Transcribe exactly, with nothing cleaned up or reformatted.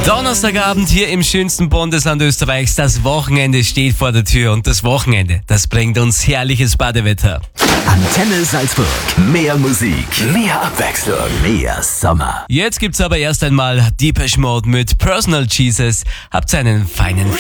Donnerstagabend hier im schönsten Bundesland Österreichs. Das Wochenende steht vor der Tür und das Wochenende, das bringt uns herrliches Badewetter. Antenne Salzburg. Mehr Musik, mehr Abwechslung, mehr Sommer. Jetzt gibt's aber erst einmal Depeche Mode mit Personal Jesus. Habt einen feinen Freitag.